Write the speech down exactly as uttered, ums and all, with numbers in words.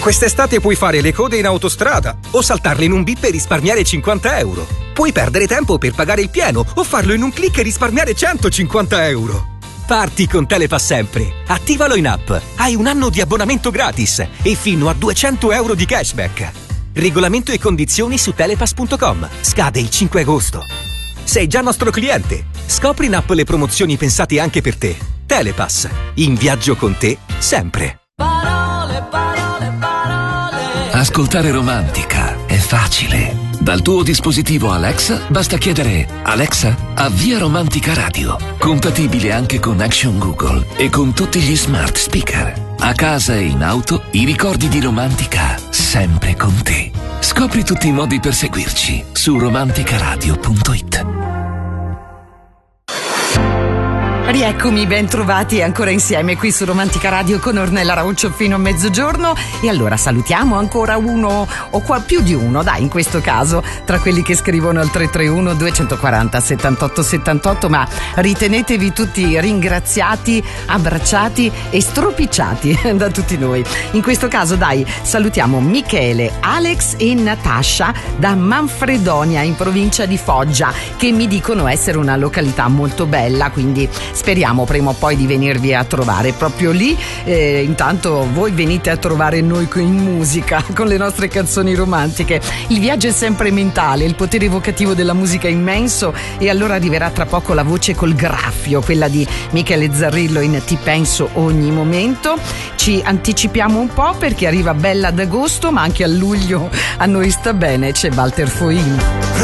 Quest'estate puoi fare le code in autostrada o saltarle in un bip e risparmiare cinquanta euro. Puoi perdere tempo per pagare il pieno o farlo in un click e risparmiare centocinquanta euro. Parti con Telepass sempre. Attivalo in app. Hai un anno di abbonamento gratis e fino a duecento euro di cashback. Regolamento e condizioni su telepass punto com. Scade il cinque agosto. Sei già nostro cliente? Scopri in app le promozioni pensate anche per te. Telepass. In viaggio con te sempre. Parole, parole, parole. Ascoltare Romantica è facile. Dal tuo dispositivo Alexa basta chiedere: Alexa, avvia Romantica Radio. Compatibile anche con Action Google e con tutti gli smart speaker. A casa e in auto, i ricordi di Romantica sempre con te. Scopri tutti i modi per seguirci su romanticaradio punto it. Rieccomi, ben trovati ancora insieme qui su Romantica Radio con Ornella Rauccio fino a mezzogiorno. E allora salutiamo ancora uno o qua più di uno, dai, in questo caso, tra quelli che scrivono al tre tre uno due quattro zero settantotto settantotto, ma ritenetevi tutti ringraziati, abbracciati e stropicciati da tutti noi. In questo caso, dai, salutiamo Michele, Alex e Natascia da Manfredonia in provincia di Foggia, che mi dicono essere una località molto bella, quindi speriamo prima o poi di venirvi a trovare proprio lì. Eh, intanto voi venite a trovare noi in musica con le nostre canzoni romantiche. Il viaggio è sempre mentale, il potere evocativo della musica è immenso, e allora arriverà tra poco la voce col graffio, quella di Michele Zarrillo in Ti penso ogni momento. Ci anticipiamo un po' perché arriva Bella ad agosto, ma anche a luglio a noi sta bene, c'è Walter Foin.